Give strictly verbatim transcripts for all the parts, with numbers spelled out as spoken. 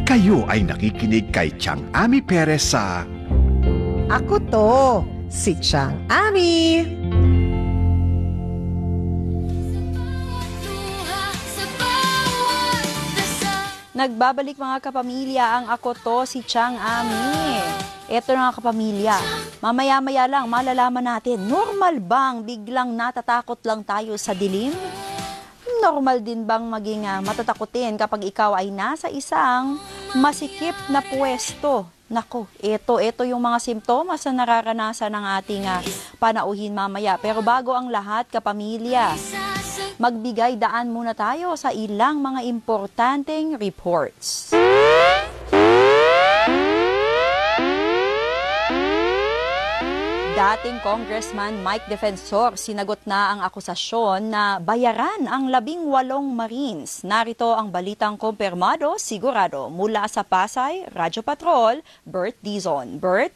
Kayo ay nakikinig kay Chang Ami Perez sa Ako to, si Chang Ami. Nagbabalik mga kapamilya ang Ako to, si Chang Ami. Eto na nga kapamilya, mamaya-maya lang malalaman natin, normal bang biglang natatakot lang tayo sa dilim? Normal din bang maging uh, matatakutin kapag ikaw ay nasa isang masikip na pwesto? Nako, ito, ito yung mga simptomas na nararanasan ng ating uh, panauhin mamaya. Pero bago ang lahat, kapamilya, magbigay daan muna tayo sa ilang mga importanteng reports. Dating Congressman Mike Defensor sinagot na ang akusasyon na bayaran ang labing walong Marines. Narito ang balitang kumpirmado, sigurado mula sa Pasay, Radyo Patrol, Bert Dizon. Bert?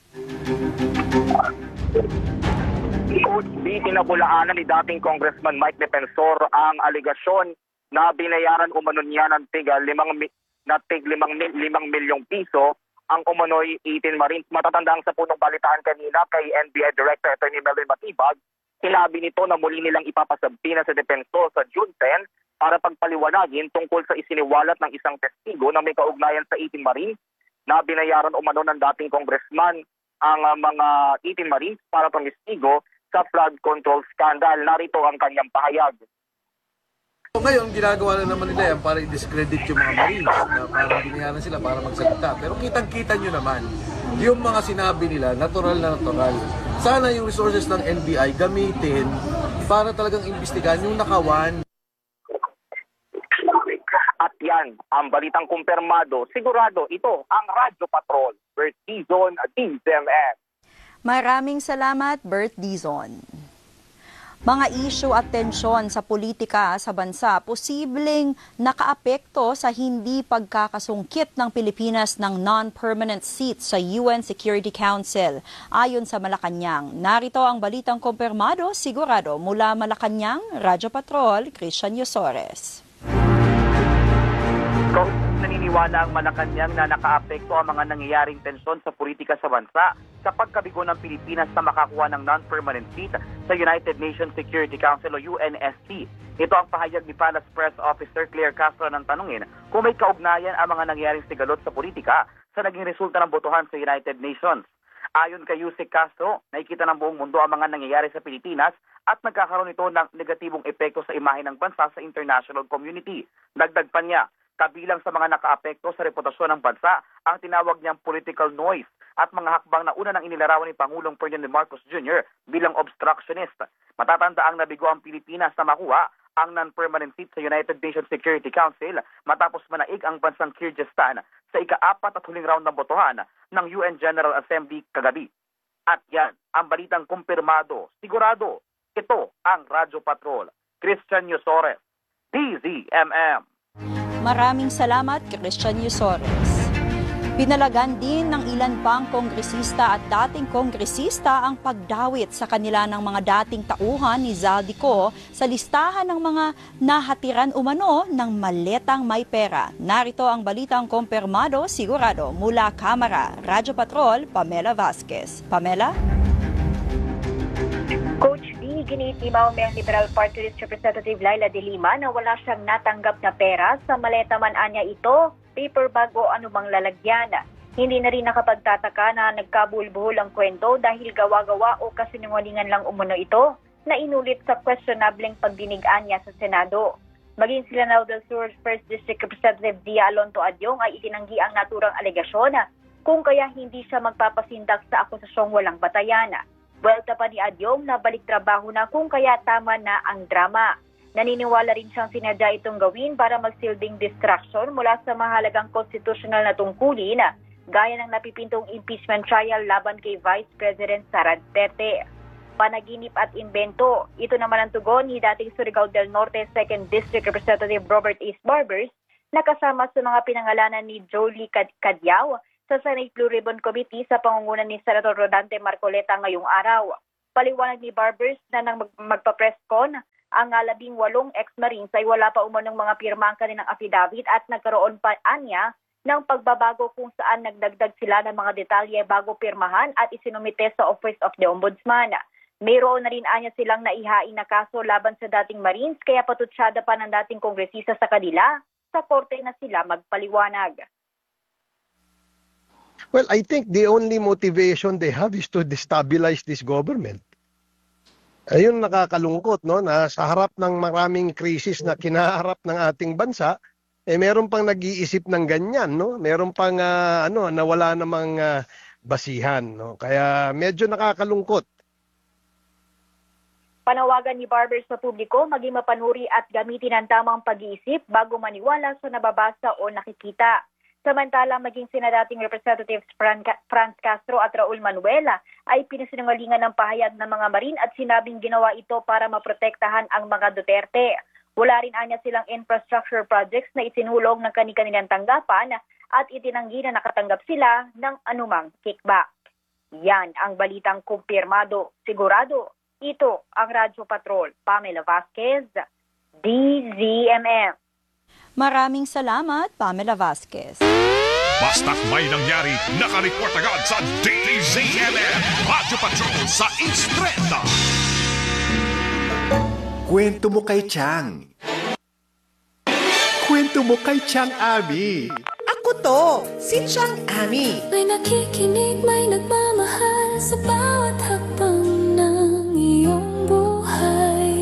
Pinabulaanan ni dating Congressman Mike Defensor ang aligasyon na binayaran umano niya ng tiga limang, na tig limang, limang milyong piso ang umano'y eighteen Marines. Matatandang sa punong balitaan kanina kay N B I Director Attorney Melvin Matibag, sinabi nito na muli nilang ipapasabina sa Defensor sa June tenth para pagpaliwanagin tungkol sa isiniwalat ng isang testigo na may kaugnayan sa eighteen Marines na binayaran umano ng dating congressman ang uh, mga eighteen Marines para tumistigo sa flood control scandal. Narito ang kanyang pahayag. So ngayon, ginagawa na naman nila yan para i-discredit yung mga Marines na parang binayaran sila para magsalita. Pero kitang-kita nyo naman, yung mga sinabi nila, natural na natural. Sana yung resources ng N B I gamitin para talagang imbestigahan yung nakawan. At yan, ang balitang kumpirmado, sigurado ito ang Radyo Patrol, Bert Dizon, D M M. Maraming salamat, Bert Dizon. Mga issue at tensyon sa politika sa bansa posibleng nakaapekto sa hindi pagkakasungkit ng Pilipinas ng non-permanent seat sa U N Security Council. Ayon sa Malacanang, narito ang balitang kumpirmado, sigurado mula Malacanang, Radyo Patrol, Christian Yosores. Naniniwala ang Malacanang na nakaapekto ang mga nangyayaring tensyon sa politika sa bansa sa pagkabigo ng Pilipinas na makakuha ng non-permanent seat sa United Nations Security Council o U N S C. Ito ang pahayag ni Palace Press Officer Claire Castro ng tanungin kung may kaugnayan ang mga nangyayaring sigalot sa politika sa naging resulta ng botohan sa United Nations. Ayon kay Yusek Castro, nakikita ng buong mundo ang mga nangyayari sa Pilipinas at nagkakaroon ito ng negatibong epekto sa imahe ng bansa sa international community. Dagdag pa niya, kabilang sa mga nakaapekto sa reputasyon ng bansa ang tinawag niyang political noise at mga hakbang na una nang inilarawan ni Pangulong Ferdinand Marcos Junior bilang obstructionist. Matatanda ang nabigo ang Pilipinas na makuha ang non-permanent seat sa United Nations Security Council matapos manaig ang bansang Kyrgyzstan sa ika-apat at huling round ng botohan ng U N General Assembly kagabi. At yan, ang balitang kumpirmado, sigurado, ito ang Radyo Patrol. Christian Yosores, D Z M M. Maraming salamat, Christian Yosores. Pinalagan din ng ilan pang kongresista at dating kongresista ang pagdawit sa kanila ng mga dating tauhan ni Zaldico sa listahan ng mga nahatiran umano ng maletang may pera. Narito ang balitang kumpirmado, sigurado mula Kamara, Radyo Patrol, Pamela Vasquez. Pamela? Coach B, ginitimaw ng Liberal Party List Representative Laila de Lima na wala siyang natanggap na pera sa maleta man anya ito, paper bag o anumang lalagyan. Hindi na rin nakapagtataka na nagkabulbuhol ang kwento dahil gawa-gawa o kasinungalingan lang umano ito na inulit sa questionableng pagdinigaan niya sa Senado. Maging sila Lanao del Sur First District Representative Dia Alonto Adyong ay itinanggi ang naturang alegasyon kung kaya hindi siya magpapasindak sa akusasyong walang batayan. Welta pa ni Adyong na balik trabaho na kung kaya tama na ang drama. Naniniwala rin siyang sinadya itong gawin para magsilbing distraction mula sa mahalagang konstitusyonal na tungkulin gaya ng napipintong impeachment trial laban kay Vice President Sara Duterte. Panaginip at imbento, ito naman ang tugon ni dating Surigao del Norte second District Representative Robert Ace Barbers na kasama sa mga pinangalanan ni Jolie Cadyao sa Senate Blue Ribbon Committee sa pangunguna ni Senator Rodante Marcoleta ngayong araw. Paliwanag ni Barbers na nang magpa-press con, ang labing walong ex-Marines ay wala pa umanong mga pirma ang kanilang affidavit at nagkaroon pa anya ng pagbabago kung saan nagdagdag sila ng mga detalye bago pirmahan at isinumite sa Office of the Ombudsman. Mayroon na rin anya silang naihain na kaso laban sa dating Marines kaya patutsyada pa ng dating kongresista sa kanila. Sa korte na sila magpaliwanag. Well, I think the only motivation they have is to destabilize this government. Ayun nakakalungkot, no, na sa harap ng maraming krisis na kinaharap ng ating bansa, eh meron pang nag-iisip ng ganyan, no? Meron pang uh, ano, nawala namang uh, basihan, no? Kaya medyo nakakalungkot. Panawagan ni Barber sa publiko maging mapanuri at gamitin ang tamang pag-iisip bago maniwala sa nababasa o nakikita. Samantala, maging sina dating Representatives Franz Castro at Raul Manuela ay pinasinungalingan ng pahayag ng mga Marine at sinabing ginawa ito para maprotektahan ang mga Duterte. Wala rin anya silang infrastructure projects na isinulong ng kani-kanilang tanggapan at itinanggi na nakatanggap sila ng anumang kickback. Yan ang balitang kumpirmado, sigurado. Ito ang Radyo Patrol, Pamela Vasquez, D Z M M. Maraming salamat, Pamela Vasquez. Basta't may nangyari, nakareport agad sa D Z M M, Radyo Patrol sa East Trenda. Kwento mo kay Chang. Kwento mo kay Chang Ami. Ako to, si Chang Ami. May nakikinig, may nagmamahal sa bawat hakbang ng iyong buhay.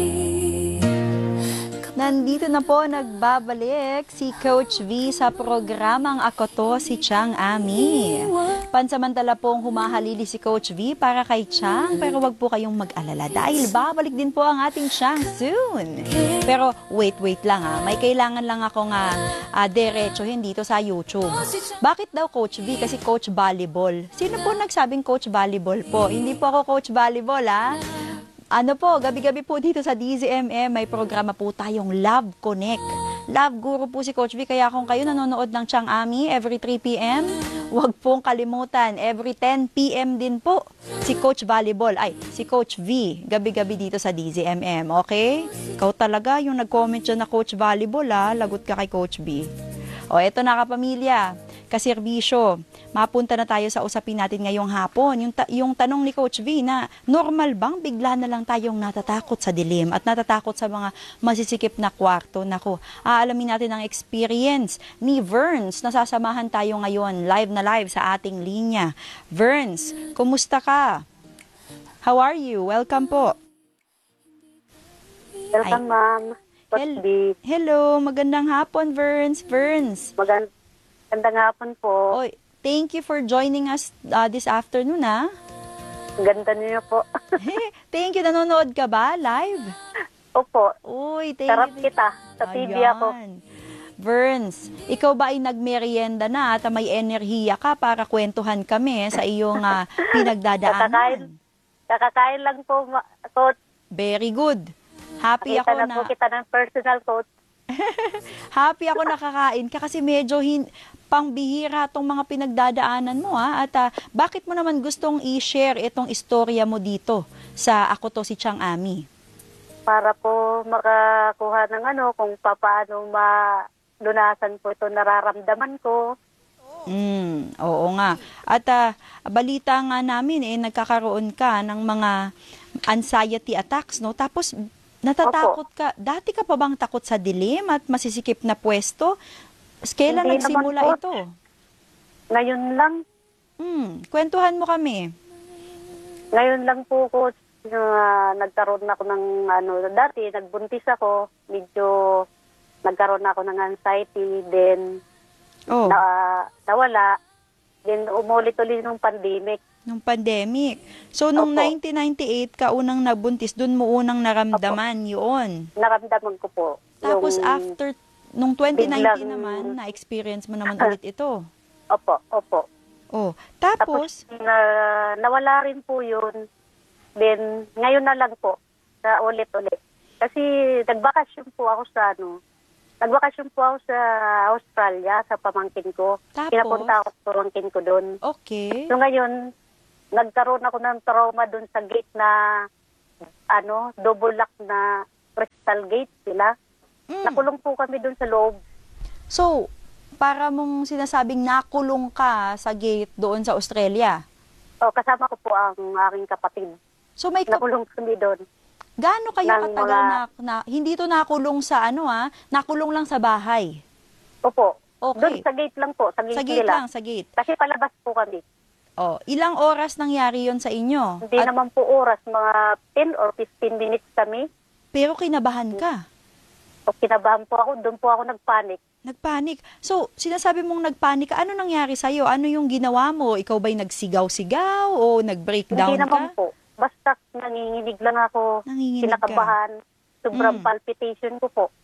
Nandito na po nagbabalik si Coach V sa programang Ako To, si Chang Ami. Pansamantala pong humahalili si Coach V para kay Chang, pero wag po kayong mag-alala dahil babalik din po ang ating Chang soon. Pero wait, wait lang ha, may kailangan lang ako nga uh, diretsohin dito sa YouTube. Bakit daw Coach V? Kasi Coach Volleyball. Sino po nagsabing Coach Volleyball po? Hindi po ako Coach Volleyball ha. Ano po, gabi-gabi po dito sa D Z M M, may programa po tayong Love Connect. Love Guru po si Coach V, kaya kung kayo nanonood ng Chang Ami every three p m, huwag pong kalimutan, every ten p m din po, si Coach Volleyball, ay, si Coach V, gabi-gabi dito sa D Z M M, okay? Ikaw talaga yung nag-comment dyan na Coach Volleyball, ha? Lagot ka kay Coach V. O, eto na kapamilya, kaserbisyo. Mapunta na tayo sa usapin natin ngayong hapon. Yung, ta- yung tanong ni Coach V na normal bang bigla na lang tayong natatakot sa dilim at natatakot sa mga masisikip na kwarto? Nako, aalamin natin ang experience ni Verns. Nasasamahan tayo ngayon live na live sa ating linya. Verns, kumusta ka? How are you? Welcome po. Welcome, ma'am. Hel- Hello, magandang hapon, Verns. Verns. Magand- magandang hapon po. Oy, thank you for joining us uh, this afternoon, ha? Ganda niyo po. Thank you. Nanonood ka ba live? Opo. Uy, thank Sarap you. kita. Sa T V ako. Verns, ikaw ba ay nagmerienda na at may enerhiya ka para kwentuhan kami sa iyong uh, pinagdadaanan? Kakakain, kakakain lang po, ma- coach. Very good. Happy Nakita ako na na... po kita ng personal coach. Happy ako nakakain ka kasi medyo hin- pangbihira tong mga pinagdadaanan mo ha. At uh, bakit mo naman gustong i-share itong istorya mo dito sa Ako To, si Chang Ami? Para po makakuha ng ano, kung paano malunasan po ito nararamdaman ko. Mm, oo nga. At uh, balita nga namin eh, nagkakaroon ka ng mga anxiety attacks, no? Tapos natatakot Opo. ka. Dati ka pa bang takot sa dilim at masisikip na pwesto? Kailan Hindi nagsimula naman po. ito? Ngayon lang. Hmm, kwentuhan mo kami. Ngayon lang po, coach, na nagkaroon ako ng ano, dati nagbuntis ako, medyo nagkaroon ako ng anxiety, then Oh, na, nawala, then umulit-ulit ng pandemic. nung pandemic. So, nung Opo. nineteen ninety-eight ka unang nabuntis, dun mo unang naramdaman yun. Naramdaman ko po. Tapos yung, after, nung twenty nineteen biglang- naman, na-experience mo naman ulit ito. Opo, opo. Oh, Tapos, tapos, na, nawala rin po yun. Then, ngayon na lang po, na ulit-ulit. Kasi nagbakasyon po ako sa ano, nagbakasyon po ako sa Australia, sa pamangkin ko. Tapos? Pinapunta ako sa pamangkin ko doon. okay. So ngayon, nagkaroon ako ng trauma doon sa gate na, ano, double lock na crystal gate sila. Mm. Nakulong po kami doon sa loob. So, para mong sinasabing nakulong ka sa gate doon sa Australia. O, kasama ko po ang aking kapatid. So may kap- Nakulong kami doon. gaano kayo Ng katagal mga- na, na hindi to nakulong sa ano ha, nakulong lang sa bahay? Opo. Okay. Doon sa gate lang po, sa gate, Sa gate nila. lang, sa gate. Kasi palabas po kami. Oh, ilang oras nangyari yon sa inyo? Hindi At- naman po oras, mga ten or fifteen minutes kami. pero kinabahan ka. O kinabahan po ako, doon po ako nagpanik. Nagpanik. So, sinasabi mong nagpanik ka, ano nangyari sa'yo? Ano yung ginawa mo? Ikaw ba'y nagsigaw-sigaw o nag-breakdown Hindi naman ka? po. Basta nanginginig lang ako. Nanginginig ka. Kinakabahan. Sobrang Mm. palpitation ko po.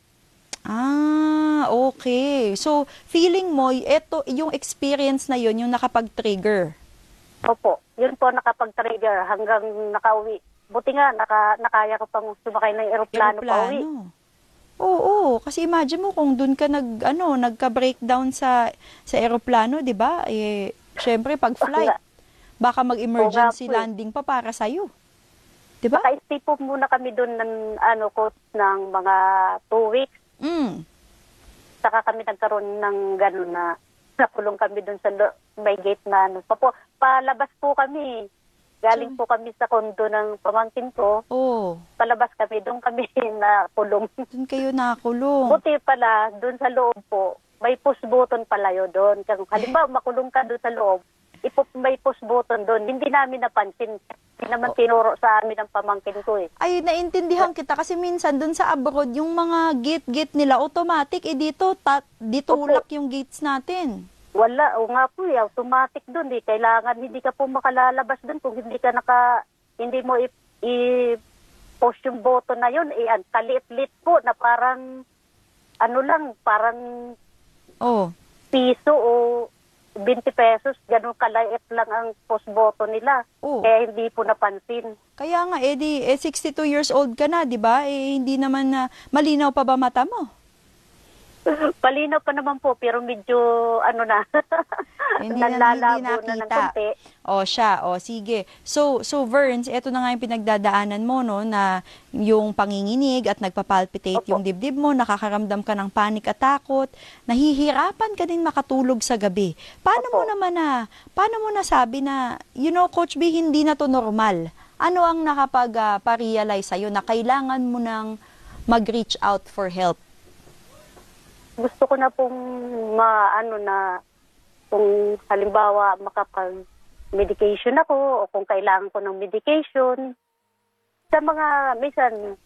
Ah, okay. So, feeling mo, eto, yung experience na yun, yung nakapag-trigger. Opo. Yun po nakapag-trigger hanggang nakauwi. Buti nga, naka, nakaya ko pang sumakay ng eroplano pa uwi. Oo, kasi imagine mo kung doon ka nag ano, nagka-breakdown sa sa eroplano, 'di ba? Eh syempre pag flight, baka mag-emergency Oo nga po eh. landing pa para sa iyo. 'Di ba? Naka-stay po muna kami doon ng ano ko ng mga two weeks. Mm. Saka kami nagkaroon ng gano'n na nakulong kami doon sa lo- may gate na ano. Papo, palabas po kami. Galing po kami sa kondo ng pamangkin ko. Oo. Palabas kami, doon kami nakulong. Doon kayo nakulong. Buti pala, doon sa loob po, may push button pala yun doon. Kung halimbawa, makulong ka doon sa loob, ipo, may push button doon. Hindi namin napansin. Hindi naman tinuro sa amin ang pamangkin ko eh. Ay, naintindihan kita kasi minsan doon sa abroad, yung mga gate-gate nila automatic, eh dito, ta- dito ulak yung gates natin. Wala, o nga po eh, automatic doon eh. Kailangan hindi ka po makalalabas doon kung hindi ka naka, hindi mo i- i-push yung button na yun. Eh, ang kaliit-lit po na parang, ano lang, parang Oh. piso o twenty pesos, ganun kalait lang ang push button nila. Oh. Kaya hindi po napansin. Kaya nga, eh, di, eh, sixty-two years old ka na, di ba? Eh, hindi naman na, malinaw pa ba mata mo? Palinaw pa naman po, pero medyo, ano na, Hindi na, hindi nalalabo na ng nakita. konti. O siya, o sige. So, so Verns, ito na nga yung pinagdadaanan mo, no, na yung panginginig at nagpapalpitate Opo. yung dibdib mo, nakakaramdam ka ng panic at takot, nahihirapan ka din makatulog sa gabi. Paano Opo. mo naman na, paano mo nasabi na, you know, Coach B, hindi na to normal? Ano ang nakapag-parealize sa'yo na kailangan mo nang mag-reach out for help? Gusto ko na pong maano na kung halimbawa makapag-medication ako o kung kailangan ko ng medication. Sa mga, minsan,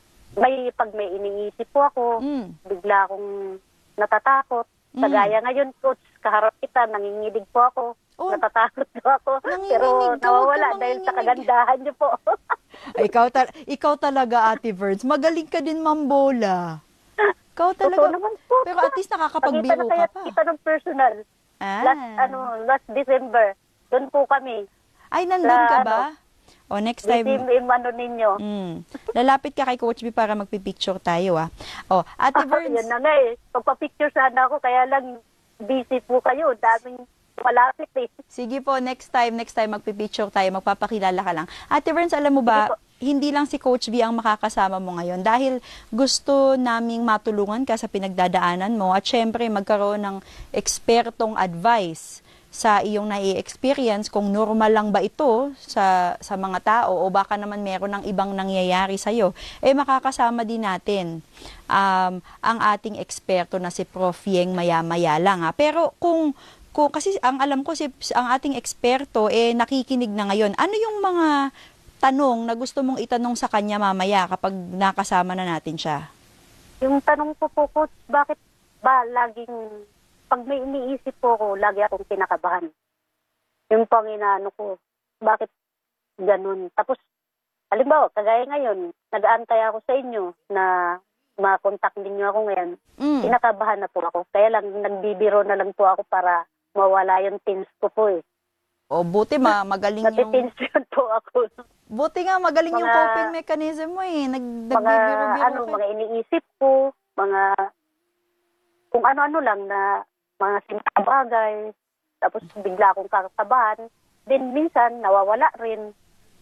may, pag may iniisip po ako, Mm. bigla akong natatakot. Mm. Kagaya ngayon, Coach, kaharap kita, nanginginig po ako. Oh. Natatakot po ako. Nanginginig Pero ka, huwag ka nawawala dahil sa manginginig. kagandahan niyo po. Ay, ikaw, ta- ikaw talaga, Ate Verns. Magaling ka din mambola. Ikaw talaga. Totoo naman po. Pero at least nakakapagbiro Pagkita na ka kaya pa. kita ng personal. Ah. Last, ano, last December. Doon po kami. Ay, nandun Sa ka ano, ba? O, next time. Time, yung ano ninyo. Mm. Lalapit ka kay Coach B para magpipicture tayo, ah. O, Ate Ah, Verns. yun na nga eh. Pagpa-picture sana ako, kaya lang busy po kayo. Daming malapit eh. Sige po, next time, next time magpipicture tayo, magpapakilala ka lang. Ate Verns, alam mo ba, hindi lang si Coach B ang makakasama mo ngayon dahil gusto naming matulungan ka sa pinagdadaanan mo at syempre magkaroon ng ekspertong advice sa iyong nai-experience kung normal lang ba ito sa sa mga tao o baka naman meron ng ibang nangyayari sa iyo. Eh makakasama din natin um, ang ating eksperto na si Prof Yeng maya-maya lang ha. Pero kung kung kasi ang alam ko si ang ating eksperto eh nakikinig na ngayon. Ano yung mga tanong na gusto mong itanong sa kanya mamaya kapag nakasama na natin siya? Yung tanong ko po, Coach, bakit ba laging, pag may iniisip po ako, lagi akong kinakabahan. Yung pang inaano ko, bakit ganun? Tapos, halimbawa, kagaya ngayon, nag-aantay ako sa inyo na makontak ninyo ako ngayon. Mm. Kinakabahan na po ako. Kaya lang, nagbibiro na lang po ako para mawala yung tins ko po eh. O buti ma magaling yung Natitension po ako. buti nga magaling yung Mga- coping mechanism mo eh. Nag Mga, nagbibiro-biro ano, ka. mga iniisip ko, mga, kung ano-ano lang na, mga simpleng bagay, tapos bigla akong kakabahan, then minsan nawawala rin.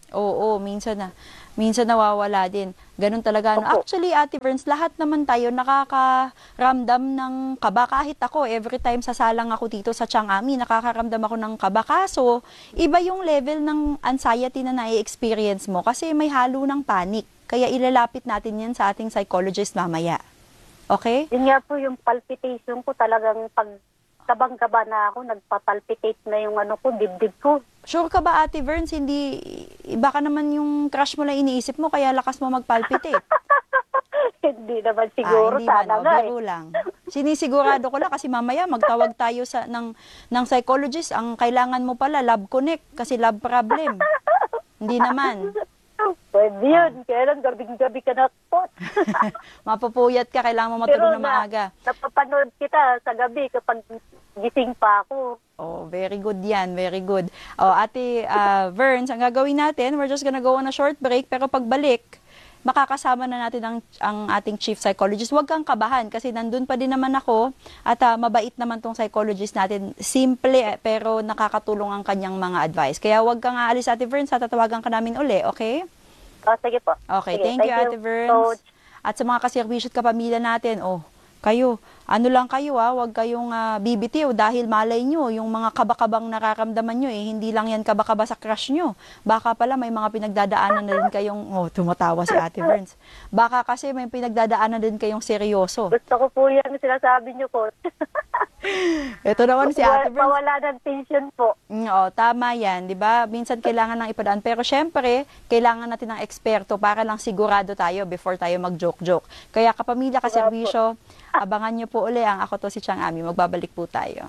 Oo, minsan na. Minsan nawawala din. Ganun talaga. No? Actually, Ate Verns, lahat naman tayo nakakaramdam ng kaba. Kahit ako, every time sasalang ako dito sa Chiang Ami, nakakaramdam ako ng kaba. Kaso, iba yung level ng anxiety na nai-experience mo kasi may halo ng panic. Kaya ilalapit natin yan sa ating psychologist mamaya. Okay? Yun nga po yung palpitation ko talagang pag kabang-kaba na ako, nagpapalpitate na yung ano ko, dibdib ko. Sure ka ba, Ate Verns, hindi, baka naman yung crush mo lang iniisip mo, kaya lakas mo magpalpitate? Hindi naman siguro, ah, hindi sana man, nga biro eh. lang. Sinisigurado ko lang kasi mamaya magtawag tayo sa, ng, ng psychologist, ang kailangan mo pala, love connect, kasi love problem. Hindi naman. Pwede yun, kaya lang gabing-gabi ka nakpot. Mapupuyat ka, kailangan mo matulog na maaga. Napapanood kita sa gabi kapag gising pa ako. Oh, very good yan, very good. Oh, Ate uh, Verns, ang gagawin natin, we're just gonna go on a short break, pero pagbalik, makakasama na natin ang, ang ating chief psychologist. Huwag kang kabahan kasi nandun pa din naman ako at uh, mabait naman tong psychologist natin. Simple eh, pero nakakatulong ang kanyang mga advice. Kaya huwag kang aalis, Ate Verns, tatawagan ka namin uli, okay? Oh, sige po. Okay, sige, thank, thank you, Ate Verns. Coach. At sa mga kaservisyo at kapamilya natin, oh, kayo, ano lang kayo ah, huwag kayong uh, bibitiw dahil malay nyo, yung mga kabakabang nararamdaman nyo eh, hindi lang yan kabakaba sa crush nyo. Baka pala may mga pinagdadaanan na din kayong, oh, tumatawa si Ate Verns. Baka kasi may pinagdadaanan din kayong seryoso. Gusto ko po yan sinasabi nyo po. Ito naman si Ate Verns. Pawala ng tension po. Mm, oh, tama yan, di ba? Minsan kailangan ng ipadaan. Pero syempre, kailangan natin ng eksperto para lang sigurado tayo before tayo mag-joke-joke. Kaya kapamilya, kaservisyo, abangan nyo po uli ang Ako To Si Chiang Ami. Magbabalik po tayo.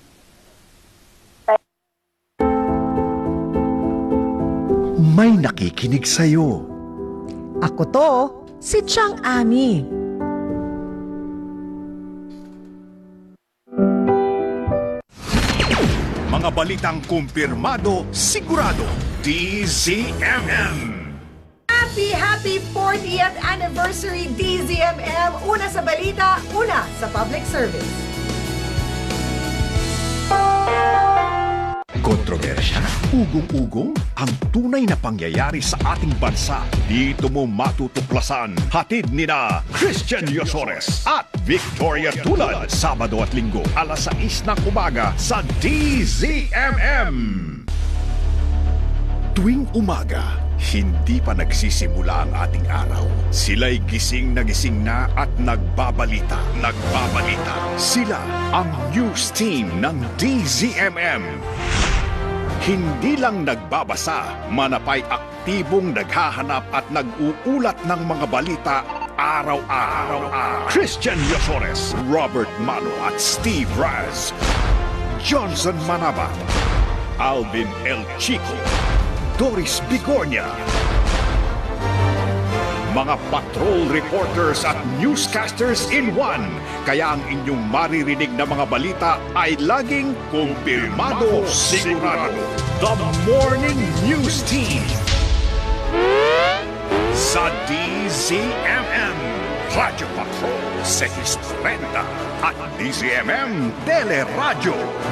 May nakikinig sa'yo. Ako to, si Chiang Ami. Mga balitang kumpirmado, sigurado, D Z M M. Happy, happy fortieth anniversary D Z M M! Una sa balita, una sa public service. Kontrobersya, ugong-ugong, ang tunay na pangyayari sa ating bansa. Dito mo matutuklasan. Hatid nina Christian Yosores at Victoria Tulad. Sabado at Linggo, alas sais ng umaga sa D Z M M. Tuwing umaga, hindi pa nagsisimula ang ating araw. Sila'y gising na gising na at nagbabalita. Nagbabalita. Sila ang news team ng D Z M M. Hindi lang nagbabasa, manapay aktibong naghahanap at nag-uulat ng mga balita araw-araw. Christian Yosores, Robert Mano at Steve Raz. Johnson Manabat, Alvin El Chico, Doris Bigornia. Mga patrol reporters at newscasters in one. Kaya ang inyong maririnig na mga balita ay laging kumpirmado, sigurado. The Morning News Team sa D Z M M, Radio Patrol six thirty at D Z M M Teleradyo.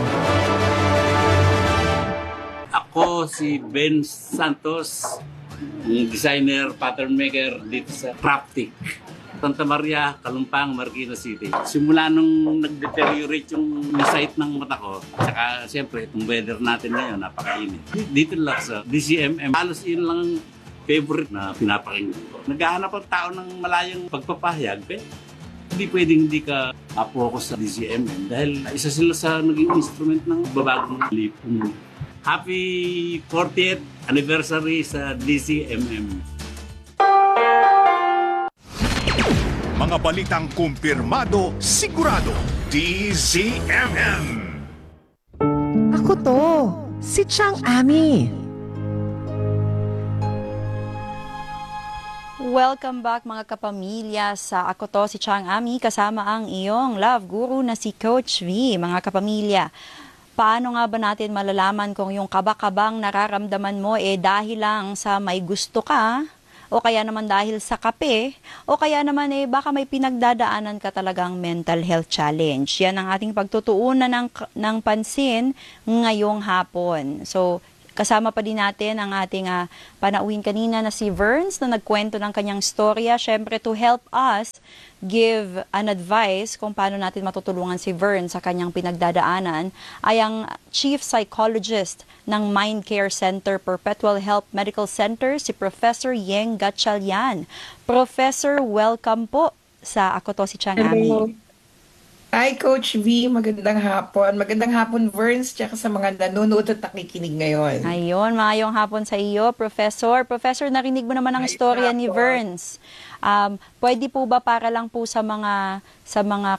Ako si Ben Santos, yung designer, pattern maker dito sa Craftic, Santa Maria, Kalumpang, Marikina City. Simula nung nag-deteriorate yung sight ng mata ko, saka siyempre itong weather natin ngayon, napakainit. Dito lang sa D C M M, halos yun lang favorite na pinapakinggan ko. Naghahanap ang tao ng malayang pagpapahayag, pero hindi pwedeng hindi ka focus sa D C M M dahil isa sila sa naging instrument ng babagong lipong. Happy fortieth anniversary sa D C M M. Mga balitang kumpirmado, sigurado, D Z M M. Ako to, si Chiang Ami. Welcome back mga kapamilya sa Ako To Si Chiang Ami kasama ang iyong love guru na si Coach V. Mga kapamilya, paano nga ba natin malalaman kung yung kabakabang nararamdaman mo eh dahil lang sa may gusto ka, o kaya naman dahil sa kape, o kaya naman eh baka may pinagdadaanan ka talagang mental health challenge. Yan ang ating pagtutuunan ng, ng pansin ngayong hapon. So, Kasama pa din natin ang ating uh, panauhin kanina na si Verns na nagkwento ng kanyang storya. Siyempre, to help us give an advice kung paano natin matutulungan si Vern sa kanyang pinagdadaanan ay ang Chief Psychologist ng Mind Care Center Perpetual Health Medical Center, si Professor Yeng Gatchalian. Professor, welcome po sa Ako To Si Chang Ami. Hi, Coach V. Magandang hapon. Magandang hapon, Verns, tsaka sa mga nanonood at nakikinig ngayon. Ayun, maayong hapon sa iyo, Professor. Professor, narinig mo naman ang istorya ni Verns. Um, pwede po ba para lang po sa mga sa mga